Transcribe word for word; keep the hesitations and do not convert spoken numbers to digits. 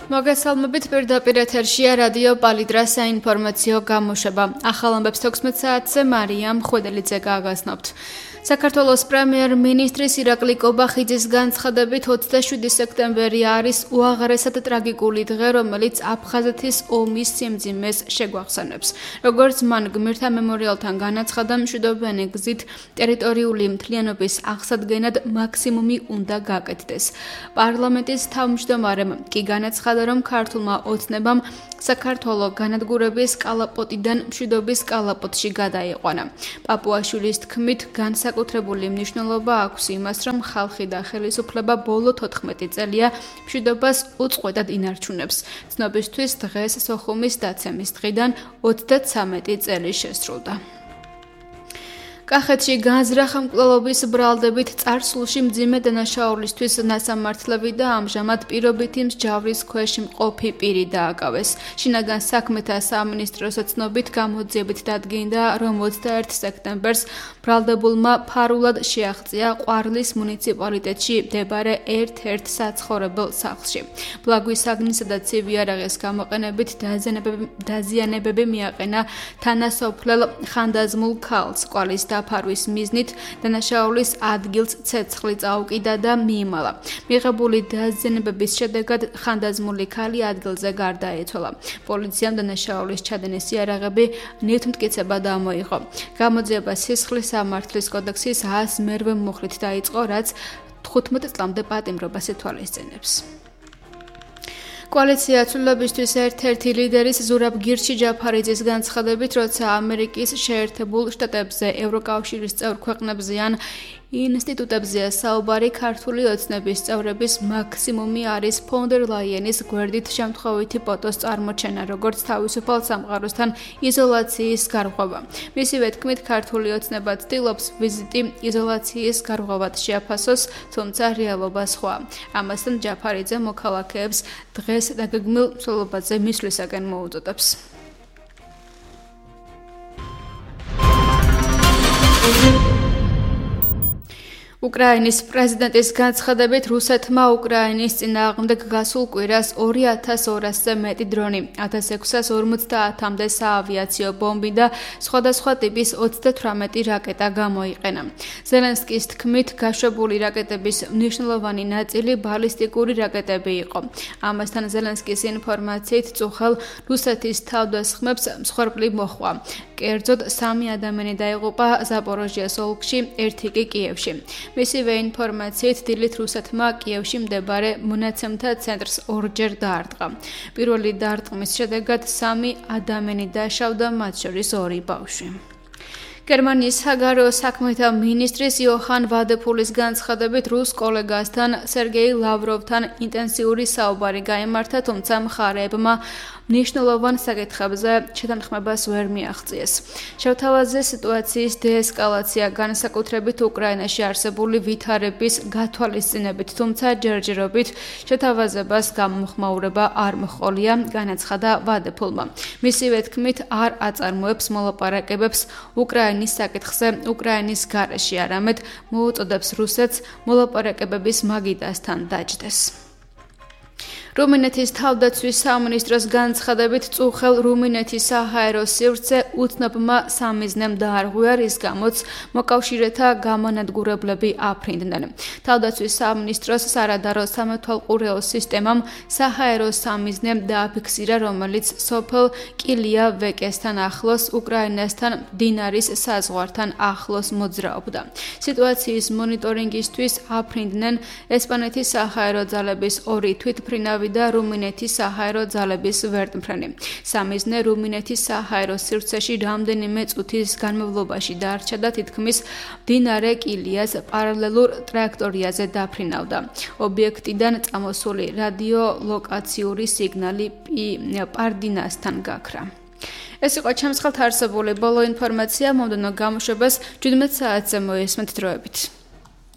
მოგესალმებით პირდაპირ ეთერშია რადიო პალიტრა საინფორმაციო გამოშვება. ახალ ამბებს თექვსმეტ საათზე მარიამ ხვედელიძე გაგაცნობთ. საქართველოს პრემიერ-მინისტრის ირაკლი კობახიძის განცხადებით ოცდაშვიდი სექტემბერი არის უაღრესად ტრაგიკული დღე, რომელიც აფხაზეთის ომის სიმძიმეს შეგვახსენებს. როგორც მან გმირთა მემორიალთან განაცხადა, მშვიდობიანი გზით ტერიტორიული მთლიანობის აღსადგენად მაქსიმუმი უნდა გაკეთდეს. პარლამენტის თავმჯდომარემ კი განაცხადა, რომ ქართულმა ოცნებამ საქართველოს განადგურების კალაპოტიდან მშვიდობის კალაპოტში გადაიყვანა. პაპუაშვილის თქმით, განსაკუთრებული მნიშვნელობა აქვს იმას, რომ ხალხი და ხელისუფლება ბოლო თოთხმეტი წელია მშვიდობას უწყვეტად ინარჩუნებს. ცნობისთვის დღეს სოხუმის დაცემის დღიდან ოცდათვრამეტი წელი შესრულდა. კახეთში განზრახ მკვლელობის ბრალდებით წარსულში მძიმე დანაშაულისთვის ნასამართლები და ამჟამად პირობითი მსჯავრის ქვეშ მყოფი პირი დააკავეს. შინაგან საქმეთა სამინისტროს ცნობით გამოძიებით დადგინდა, რომ ოცდაერთი სექტემბერს ბრალდებულმა ფარულად შეაღწია ყვარლის მუნიციპალიტეტში მდებარე ერთ-ერთ საცხოვრებელ სახლში. ბლაგვის საგნისა და ცივი იარაღის გამოყენებით დაზიანებები მიაყენა თანასოფლელ ხანდაზმულ ქალს. ყვარლის დაფარვის მიზნით დანაშაულის ადგილს ცეცხლი წაუკიდა და მიიმალა. მიღებული დაზიანებების შედეგად ხანდაზმული ქალი ადგილზე გარდაეცვალა. პოლიციამ დანაშაულის ჩადენის იარაღები ნივთმტკიცებად ამოიღო. გამოძიება სისხლის სამართლის კოდექსის ას მერვე მუხლით დაიწყო, რაც თხუთმეტ წლამდე პატიმრობას ითვალისწინებს. კოალიცია ცვლილებისთვის ერთ-ერთი ლიდერის ზურაბ გირჩი ჯაფარიძის განცხადებით, როცა ამერიკის შეერთებულ შტატებზე, ევროკავშირის წევრ ქვეყნებზე ან ინსტიტუტებზეა საუბარი, ქართული ოცნების წევრების მაქსიმუმი არის ფონ დერ ლაიენის გვერდით შემთხვევითი ფოტოს წარმოჩენა, როგორც თავისუფალ სამყაროსთან იზოლაციის გარღვევა. მისივე თქმით, ქართული ოცნება ცდილობს ვიზიტი იზოლაციის გარღვევად შეაფასოს, თუმცა რეალობა სხვა. ამასთან ჯაფარიძე მოქალაქეებს დღეს დაგეგმილ მსვლელობაზე მისვლისაკენ მოუწოდებს. უკრაინის პრეზიდენტის განცხადებით, რუსეთმა უკრაინის წინააღმდეგ გასულ კვირას ორი ათას ორასზე მეტი დრონი, ათას ექვსას ორმოცდაათამდე საავიაციო ბომბი და სხვადასხვა ტიპის ოცდათვრამეტი რაკეტა გამოიყენა. ზელენსკის თქმით, გაშვებული რაკეტების მნიშვნელოვანი ნაწილი ბალისტიკური რაკეტები იყო. ამასთან ზელენსკის ინფორმაციით, წუხელ რუსეთის თავდასხმებს მსხვერპლი მოჰყვა. კერძოდ, სამი ადამიანი დაიღუპა ზაპოროჟიეს ოლქში, ერთი კი კიევში. მისივე ინფორმაციით, დილით რუსეთმა კიევში მდებარე მონაცემთა ცენტრს ორჯერ დაარტყა. პირველი დარტყმის შედეგად სამი ადამიანი დაშავდა, მათ შორის ორი ბავშვი. გერმანიის საგარეო საქმეთა მინისტრის იოჰან ვადეფულის განცხადებით, რუს კოლეგასთან სერგეი ლავროვთან ინტენსიური საუბარი გაიმართა, თუმცა მხარეებმა მნიშვნელოვან საკითხებზე შეთანხმებას ვერ მიაღწიეს. შევთავაზე სიტუაციის დეესკალაცია, განსაკუთრებით უკრაინაში არსებული ვითარების გათვალისწინებით, თუმცა ჯერჯერობით შეთავაზებას გამომხმაურება არ მოჰყოლია, განაცხადა ვადეფულმა. მისივე თქმით, არ აწარმოებს მოლაპარაკებებს უკრაინის საკითხზე უკრაინის გარეშე, არამედ მოუწოდებს რუსეთს მოლაპარაკებების მაგიდასთან დაჯდეს. რუმინეთის თავდაცვის სამინისტროს განცხადებით, წუხელ რუმინეთის საჰაერო სივრცე უცნობმა სამიზნემ დაარღვია, რის გამოც მოკავშირეთა გამონადგურებლები აფრინდნენ. თავდაცვის სამინისტროს სარადარო სამეთვალყურეო სისტემამ საჰაერო სამიზნე დააფიქსირა, რომელიც სოფელ კილია ვეკესთან ახლოს, უკრაინასთან მდინარის საზღვართან ახლოს მოძრაობდა. სიტუაციის მონიტორინგისთვის აფრინდნენ ესპანეთის საჰაერო ძალების ორი თვითმფრინავი და რუმინეთის საჰაერო ძალების ვერტმფრენი. სამიზნე რუმინეთის საჰაერო სივრცეში რამდენიმე წუთის განმავლობაში დარჩა და თითქმის მდინარე კილიას პარალელურ ტრაექტორიაზე დაფრინავდა. ობიექტიდან წამოსული რადიოლოკაციური სიგნალი პარდინასთან გაქრა. ეს იყო ჩემს ხელთ არსებული ბოლო ინფორმაცია, მომდევნო გამოშვებას შვიდმეტ საათზე მოესმენთ დროებით.